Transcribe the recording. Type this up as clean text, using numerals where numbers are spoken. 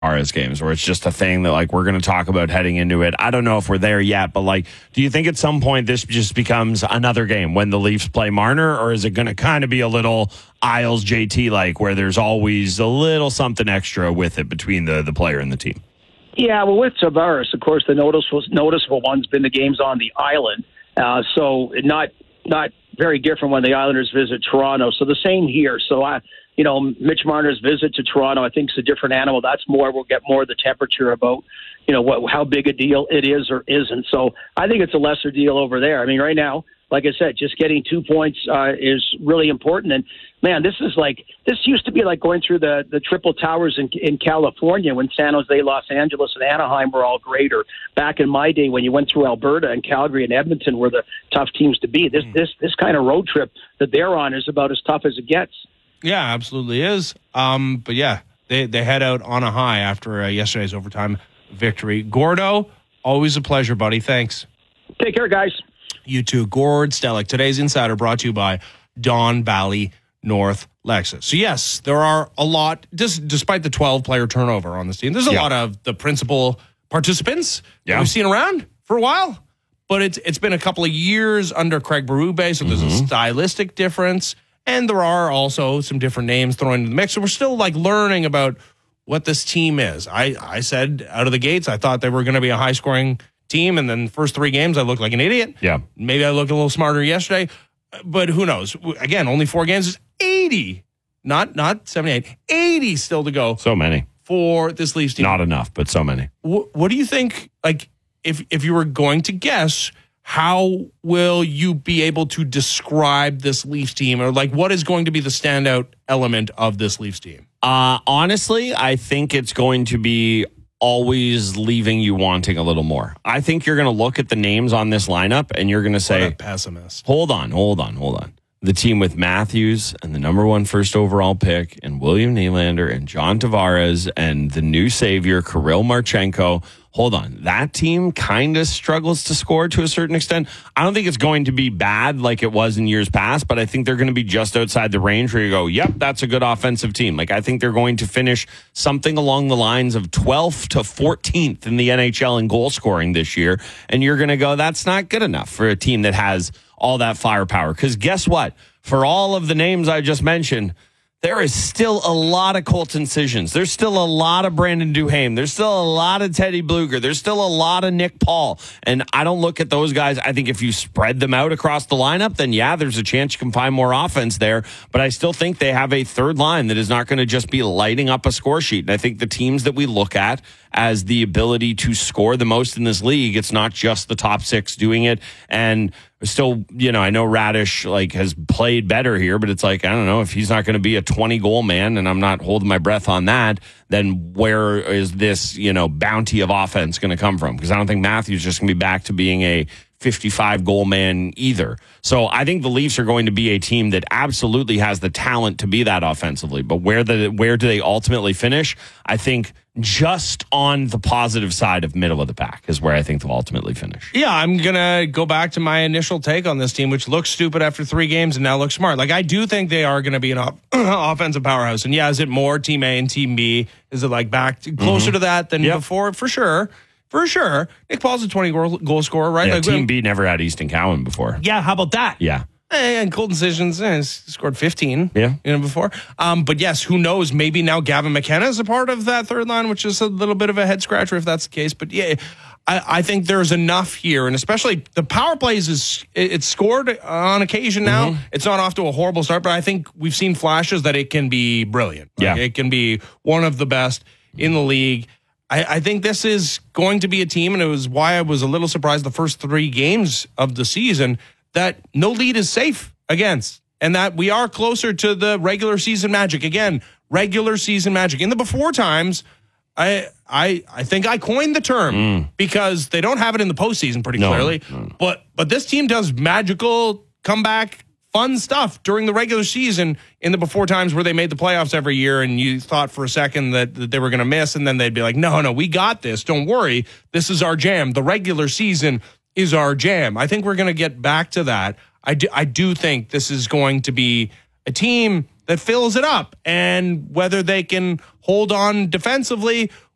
Tavares games, where it's just a thing that like we're going to talk about heading into it. I don't know if we're there yet, but like, do you think at some point this just becomes another game when the Leafs play Marner, or is it going to kind of be a little Isles JT like where there's always a little something extra with it between the player and the team? Yeah, well, with Tavares, of course, the noticeable one's been the games on the island. So not very different when the Islanders visit Toronto. So the same here. So Mitch Marner's visit to Toronto, I think, is a different animal. That's more, we'll get more of the temperature about, how big a deal it is or isn't. So I think it's a lesser deal over there. I mean, right now, like I said, just getting 2 points is really important. And man, this used to be like going through the Triple Towers in California when San Jose, Los Angeles, and Anaheim were all great, or back in my day when you went through Alberta and Calgary and Edmonton were the tough teams to beat. This kind of road trip that they're on is about as tough as it gets. Yeah, absolutely is. But yeah, they head out on a high after yesterday's overtime victory. Gordo, always a pleasure, buddy. Thanks. Take care, guys. You too. Gord Stellick. Today's Insider brought to you by Don Valley North Lexus. So yes, there are a lot, despite the 12-player turnover on this team, there's a lot of the principal participants that we've seen around for a while. But it's been a couple of years under Craig Berube, so there's a stylistic difference. And there are also some different names thrown into the mix. So we're still like learning about what this team is. I said out of the gates, I thought they were going to be a high-scoring team. And then the first 3 games, I looked like an idiot. Yeah. Maybe I looked a little smarter yesterday. But who knows? Again, only 4 games is 80. Not 78. 80 still to go. So many. For this Leafs team. Not enough, but so many. What do you think, like, if you were going to guess, how will you be able to describe this Leafs team? Or, like, what is going to be the standout element of this Leafs team? Honestly, I think it's going to be always leaving you wanting a little more. I think you're going to look at the names on this lineup and you're going to say, what a pessimist. Hold on. The team with Matthews and the number 1 first overall pick and William Nylander and John Tavares and the new savior, Kirill Marchenko. Hold on. That team kind of struggles to score to a certain extent. I don't think it's going to be bad like it was in years past, but I think they're going to be just outside the range where you go, yep, that's a good offensive team. Like, I think they're going to finish something along the lines of 12th to 14th in the NHL in goal scoring this year. And you're going to go, that's not good enough for a team that has all that firepower. Because guess what? For all of the names I just mentioned, there is still a lot of Colton Sissons. There's still a lot of Brandon Duhaime. There's still a lot of Teddy Bluger. There's still a lot of Nick Paul. And I don't look at those guys. I think if you spread them out across the lineup, then yeah, there's a chance you can find more offense there. But I still think they have a third line that is not going to just be lighting up a score sheet. And I think the teams that we look at as the ability to score the most in this league, it's not just the top 6 doing it. And still, I know Radish has played better here, but it's like, I don't know, if he's not going to be a 20-goal man, and I'm not holding my breath on that, then where is this, bounty of offense going to come from? Because I don't think Matthews just going to be back to being a 55-goal man either. So I think the Leafs are going to be a team that absolutely has the talent to be that offensively. But where do they ultimately finish? I think just on the positive side of middle of the pack is where I think they'll ultimately finish. Yeah, I'm going to go back to my initial take on this team, which looks stupid after 3 games and now looks smart. Like, I do think they are going to be an offensive powerhouse. And yeah, is it more Team A and Team B? Is it like back closer to that than before? For sure. Nick Paul's a 20-goal scorer, right? Yeah, Team B never had Easton Cowan before. Yeah, how about that? Yeah. And Colton Sissons scored 15 before. But yes, who knows? Maybe now Gavin McKenna is a part of that third line, which is a little bit of a head scratcher if that's the case. But yeah, I think there's enough here. And especially the power plays, it's scored on occasion now. It's not off to a horrible start, but I think we've seen flashes that it can be brilliant. It can be one of the best in the league. I think this is going to be a team, and it was why I was a little surprised the first 3 games of the season that no lead is safe against, and that we are closer to the regular season magic. Again, regular season magic. In the before times, I think I coined the term because they don't have it in the postseason pretty clearly. But this team does magical comeback fun stuff during the regular season in the before times where they made the playoffs every year and you thought for a second that they were going to miss, and then they'd be like, no, we got this. Don't worry. This is our jam. The regular season is our jam. I think we're going to get back to that. I do think this is going to be a team that fills it up, and whether they can hold on defensively